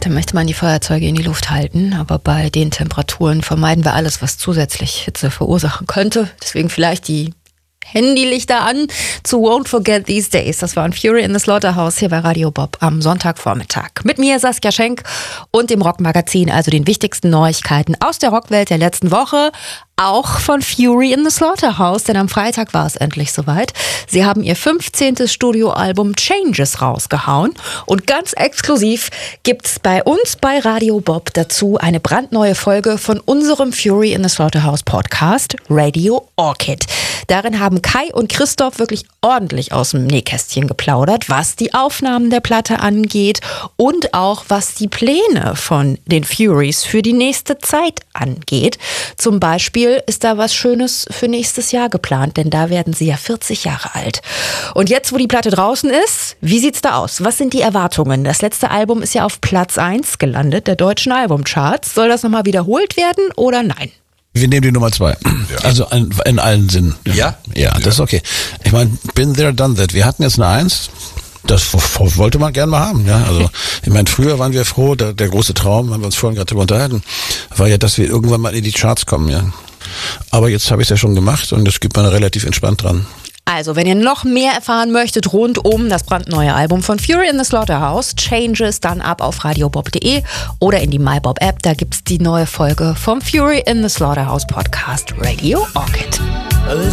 Da möchte man die Feuerzeuge in die Luft halten, aber bei den Temperaturen vermeiden wir alles, was zusätzlich Hitze verursachen könnte. Deswegen vielleicht die Handylichter an zu Won't Forget These Days. Das war ein Fury in the Slaughterhouse hier bei Radio Bob am Sonntagvormittag. Mit mir Saskia Schenk und dem Rockmagazin, also den wichtigsten Neuigkeiten aus der Rockwelt der letzten Woche. Auch von Fury in the Slaughterhouse, denn am Freitag war es endlich soweit. Sie haben ihr 15. Studioalbum Changes rausgehauen und ganz exklusiv gibt's bei uns bei Radio Bob dazu eine brandneue Folge von unserem Fury in the Slaughterhouse Podcast Radio Orchid. Darin haben Kai und Christoph wirklich ordentlich aus dem Nähkästchen geplaudert, was die Aufnahmen der Platte angeht und auch was die Pläne von den Furies für die nächste Zeit angeht. Zum Beispiel ist da was Schönes für nächstes Jahr geplant, denn da werden sie ja 40 Jahre alt. Und jetzt, wo die Platte draußen ist, wie sieht's da aus? Was sind die Erwartungen? Das letzte Album ist ja auf Platz 1 gelandet, der deutschen Albumcharts. Soll das nochmal wiederholt werden oder nein? Wir nehmen die Nummer 2. Ja. Also in allen Sinnen. Ja? Ja, das ist okay. Ich meine, been there, done that. Wir hatten jetzt eine 1. Das wollte man gern mal haben, ja. Also, ich meine, früher waren wir froh, der große Traum, haben wir uns vorhin gerade drüber unterhalten, war ja, dass wir irgendwann mal in die Charts kommen, ja. Aber jetzt habe ich es ja schon gemacht und das gibt man relativ entspannt dran. Also, wenn ihr noch mehr erfahren möchtet rund um das brandneue Album von Fury in the Slaughterhouse, Changes, dann ab auf radiobob.de oder in die MyBob-App. Da gibt's die neue Folge vom Fury in the Slaughterhouse Podcast Radio Orchid.